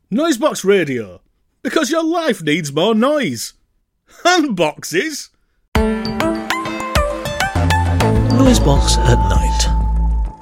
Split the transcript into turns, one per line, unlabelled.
Noisebox Radio, because your life needs more noise. And boxes.
Noisebox at night.